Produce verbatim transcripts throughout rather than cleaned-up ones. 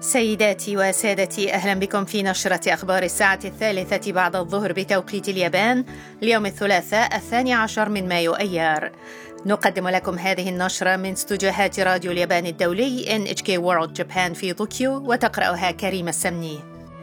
سيداتي وسادتي، أهلا بكم في نشرة أخبار الساعة الثالثة بعد الظهر بتوقيت اليابان اليوم الثلاثاء الثاني عشر من مايو أيار. نقدم لكم هذه النشرة من استوديوهات راديو اليابان الدولي إن إتش كي World Japan في طوكيو، وتقرأها كريمة السمني.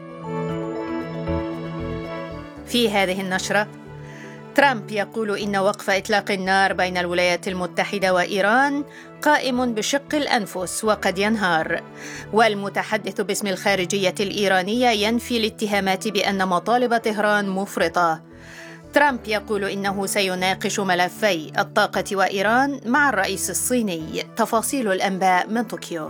في هذه النشرة: ترامب يقول إن وقف إطلاق النار بين الولايات المتحدة وإيران قائم بشق الأنفس وقد ينهار. والمتحدث باسم الخارجية الإيرانية ينفي الاتهامات بأن مطالب طهران مفرطة. ترامب يقول إنه سيناقش ملفي الطاقة وإيران مع الرئيس الصيني. تفاصيل الأنباء من طوكيو.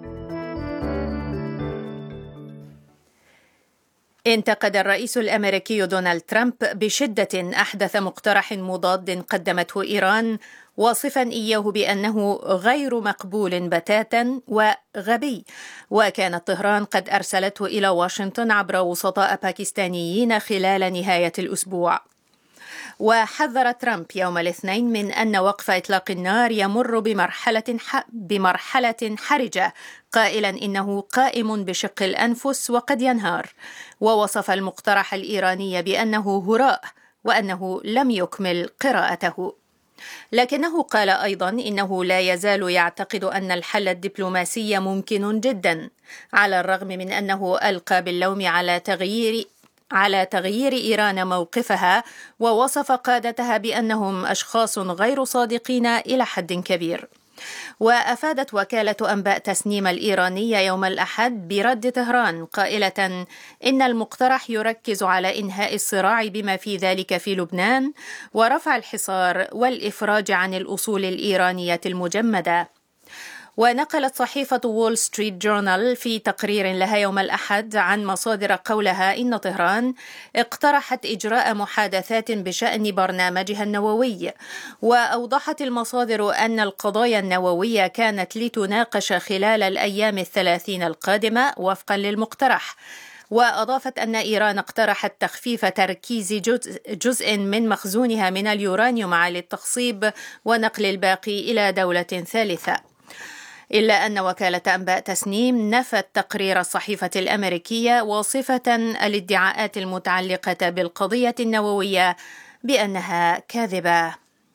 انتقد الرئيس الأمريكي دونالد ترامب بشدة أحدث مقترح مضاد قدمته إيران، واصفا إياه بأنه غير مقبول بتاتا وغبي، وكانت طهران قد أرسلته إلى واشنطن عبر وسطاء باكستانيين خلال نهاية الأسبوع. وحذر ترامب يوم الاثنين من أن وقف إطلاق النار يمر بمرحلة بمرحلة حرجة، قائلا إنه قائم بشق الأنفس وقد ينهار، ووصف المقترح الإيراني بأنه هراء وأنه لم يكمل قراءته. لكنه قال أيضا إنه لا يزال يعتقد أن الحل الدبلوماسي ممكن جدا، على الرغم من أنه ألقى باللوم على تغيير على تغيير إيران موقفها، ووصف قادتها بأنهم أشخاص غير صادقين إلى حد كبير. وأفادت وكالة أنباء تسنيم الإيرانية يوم الأحد برد طهران قائلة إن المقترح يركز على إنهاء الصراع بما في ذلك في لبنان ورفع الحصار والإفراج عن الأصول الإيرانية المجمدة. ونقلت صحيفة وول ستريت جورنال في تقرير لها يوم الأحد عن مصادر قولها إن طهران اقترحت إجراء محادثات بشأن برنامجها النووي. وأوضحت المصادر أن القضايا النووية كانت لتناقش خلال الأيام الثلاثين القادمة وفقا للمقترح. وأضافت أن إيران اقترحت تخفيف تركيز جزء, جزء من مخزونها من اليورانيوم على التخصيب ونقل الباقي إلى دولة ثالثة. إلا أن وكالة أنباء تسنيم نفت تقرير الصحيفة الأمريكية، واصفة الادعاءات المتعلقة بالقضية النووية بأنها كاذبة.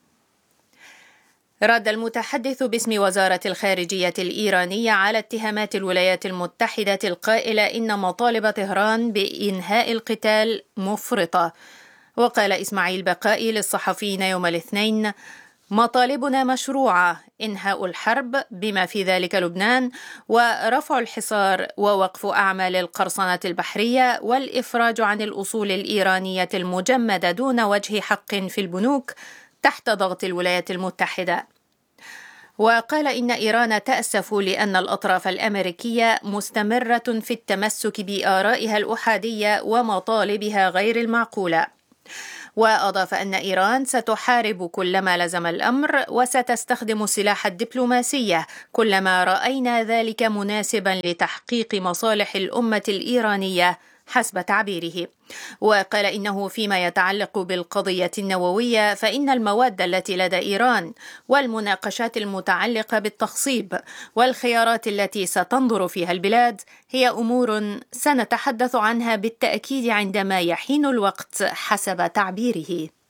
رد المتحدث باسم وزارة الخارجية الإيرانية على اتهامات الولايات المتحدة القائلة إن مطالب طهران بإنهاء القتال مفرطة. وقال إسماعيل بقائي للصحفيين يوم الاثنين: مطالبنا مشروعة: إنهاء الحرب بما في ذلك لبنان، ورفع الحصار، ووقف أعمال القرصنة البحرية، والإفراج عن الأصول الإيرانية المجمدة دون وجه حق في البنوك تحت ضغط الولايات المتحدة. وقال إن إيران تأسف لأن الأطراف الأمريكية مستمرة في التمسك بآرائها الأحادية ومطالبها غير المعقولة. وأضاف أن إيران ستحارب كلما لزم الأمر، وستستخدم سلاح الدبلوماسية كلما رأينا ذلك مناسبا لتحقيق مصالح الأمة الإيرانية حسب تعبيره. وقال إنه فيما يتعلق بالقضية النووية فإن المواد التي لدى إيران والمناقشات المتعلقة بالتخصيب والخيارات التي ستنظر فيها البلاد هي أمور سنتحدث عنها بالتأكيد عندما يحين الوقت حسب تعبيره.